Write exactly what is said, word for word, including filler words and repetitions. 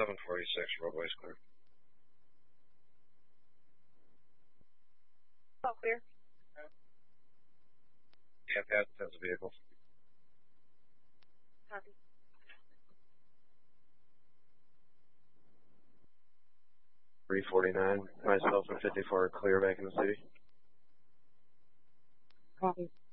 seven forty-six, roadway's clear. All clear. Yeah, Pat has a vehicle. Copy. three forty-nine, myself and fifty-four are clear back in the city. Copy.